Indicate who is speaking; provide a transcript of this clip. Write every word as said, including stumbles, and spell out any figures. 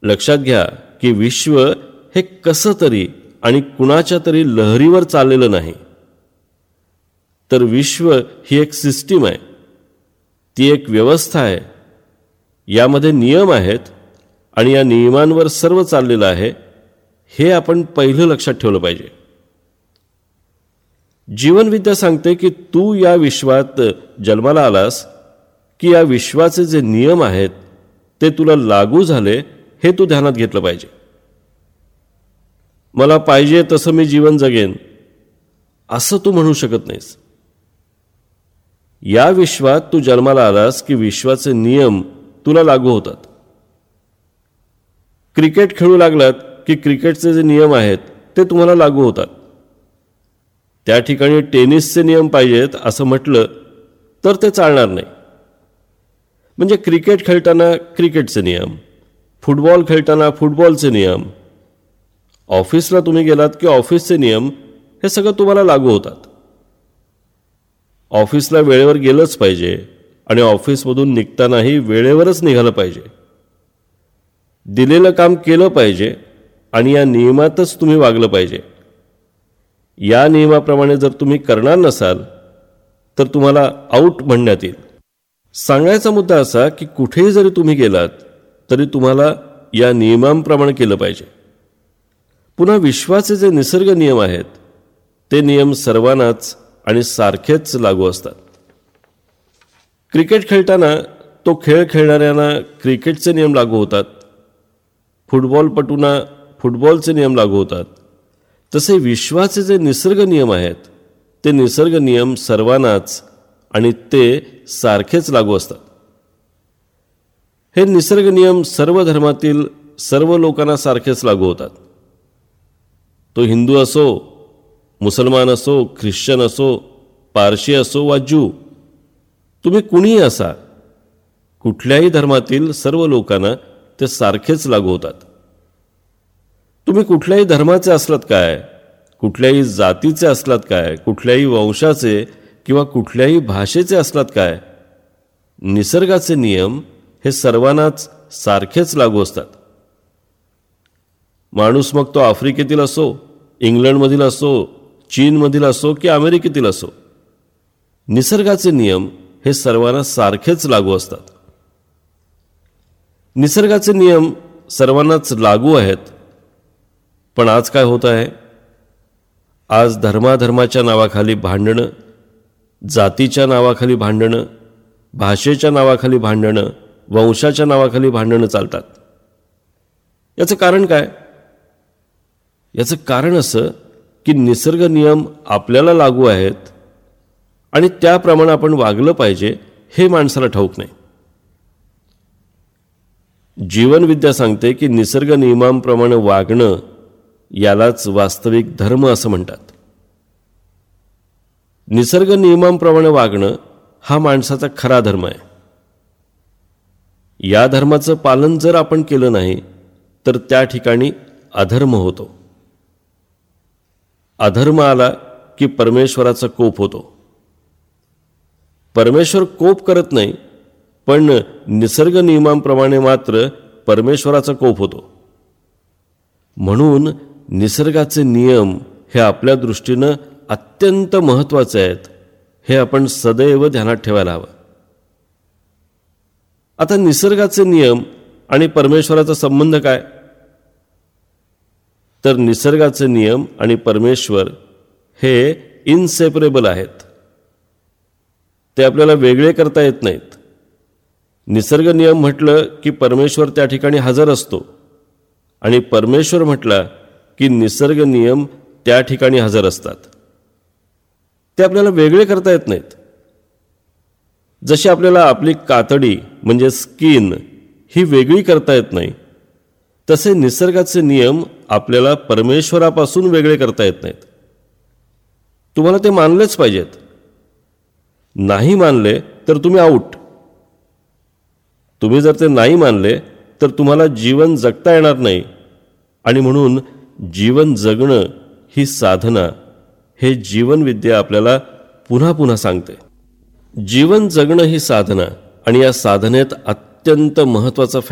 Speaker 1: लक्षात घ्या की विश्व हे कसं तरी आणि कुणाच्या तरी लहरीवर चाललेलं नाही, तर विश्व ही एक सिस्टीम आहे, ती एक व्यवस्था आहे. यामध्ये नियम आहेत आणि या नियमांवर सर्व चाललेलं आहे. हे आपण पहिलं लक्षात ठेवलं पाहिजे. जीवनविद्या सांगते की तू या विश्वात जन्माला आलास की या विश्वाचे जे नियम आहेत ते तुला लागू झाले हे तू ध्यानात घेतलं पाहिजे. मला पाहिजे तसं मी जीवन जगेन असं तू म्हणू शकत नाहीस. या विश्वात तू जन्माला आलास की विश्वाचे नियम तुला लागू होतात. क्रिकेट खेळू लागलात की क्रिकेटचे जे नियम आहेत ते तुम्हाला लागू होतात. त्या ठिकाणी टेनिसचे नियम पाहिजेत असं म्हटलं तर ते चालणार नाही. म्हणजे क्रिकेट खेळताना क्रिकेटचे नियम, फुटबॉल खेळताना फुटबॉलचे नियम, ऑफिसला तुम्ही गेलात की ऑफिसचे नियम, हे सगळं तुम्हाला लागू होतात. ऑफिसला वेळेवर गेलंच पाहिजे आणि ऑफिसमधून निघतानाही वेळेवरच निघालं पाहिजे. दिलेलं काम केलं पाहिजे आणि या नियमातच तुम्ही वागलं पाहिजे. या नियमाप्रमाणे जर तुम्ही करणार नसाल तर तुम्हाला आऊट म्हणण्यात येईल. सांगायचा मुद्दा असा की कुठेही जरी तुम्ही गेलात तरी तुम्हाला या नियमांप्रमाणे केलं पाहिजे. पुन्हा विश्वाचे जे निसर्ग नियम आहेत ते नियम सर्वांनाच आणि सारखेच लागू असतात. क्रिकेट खेळताना तो खेळ खेळणाऱ्यांना क्रिकेटचे नियम लागू होतात, फुटबॉलपटूंना फुटबॉलचे नियम लागू होतात. तसे विश्वाचे जे निसर्ग नियम आहेत ते निसर्ग नियम सर्वांनाच आणि ते सारखेच लागू असतात. हे निसर्ग नियम सर्व धर्मातील सर्व लोकांना सारखेच लागू होतात. तो हिंदू असो, मुसलमान असो, ख्रिश्चन असो, पारशी असो वा ज्यू, तुम्ही कुणीही असा, कुठल्याही धर्मातील सर्व लोकांना ते सारखेच लागू होतात. तुम्ही कुठल्याही धर्माचे असलात काय, कुठल्याही जातीचे असलात काय, कुठल्याही वंशाचे किंवा कुठल्याही भाषेचे असलात काय, निसर्गाचे नियम हे सर्वांनाच सारखेच लागू असतात. माणूस मग तो आफ्रिकेतील असो, इंग्लंडमधील असो, चीनमधील असो की अमेरिकेतील असो, निसर्गाचे नियम हे सर्वांना सारखेच लागू असतात. निसर्गाचे नियम सर्वांनाच लागू आहेत. पण आज काय होत आहे? आज धर्माधर्माच्या नावाखाली भांडणं, जातीच्या नावाखाली भांडणं, भाषेच्या नावाखाली भांडणं, वंशाच्या नावाखाली भांडणं चालतात. याचं कारण काय? याचं कारण असं की निसर्ग नियम आपल्याला लागू आहेत आणि त्याप्रमाणे आपण वागलं पाहिजे हे माणसाला ठाऊक नाही. जीवनविद्या सांगते की निसर्ग नियमांप्रमाणे वागणं यालाच वास्तविक धर्म असं म्हणतात. निसर्ग नियमांप्रमाणे वागणं हा माणसाचा खरा धर्म आहे. या धर्माचं पालन जर आपण केलं नाही तर त्या ठिकाणी अधर्म होतो. अधर्म आला की परमेश्वराचा कोप होतो. परमेश्वर कोप करत नाही, पण निसर्ग नियमांप्रमाणे मात्र परमेश्वराचा कोप होतो. म्हणून निसर्गाचे नियम हे आपल्या दृष्टीनं अत्यंत महत्त्वाचे आहेत, हे आपण सदैव ध्यानात ठेवायला हवं. आता निसर्गाचे नियम आणि परमेश्वराचा संबंध काय? तर निसर्गाचे नियम आणि परमेश्वर हे इनसेपरेबल आहेत. ते आपल्याला वेगळे करता येत नाहीत. निसर्ग नियम म्हटलं की परमेश्वर त्या ठिकाणी हजर असतो आणि परमेश्वर म्हटला की निसर्ग नियम त्या ठिकाणी हजर असतात. ते आपल्याला वेगळे करता येत नाहीत. जशी आपल्याला आपली कातडी म्हणजे स्किन ही वेगळी करता येत नाही, तसे निसर्गाचे नियम आपल्याला परमेश्वरापासून वेगळे करता येत नाहीत. तुम्हाला ते मानलेच पाहिजेत. नाही मानले तर तुम्ही आऊट. तुम्ही जर ते नाही मानले तर तुम्हाला जीवन जगता येणार नाही. आणि म्हणून जीवन जगणं ही साधना, हे जीवनविद्या आपल्याला पुन्हा पुन्हा सांगते. जीवन जगणं ही साधना आणि या साधनेत अत्यंत महत्त्वाचा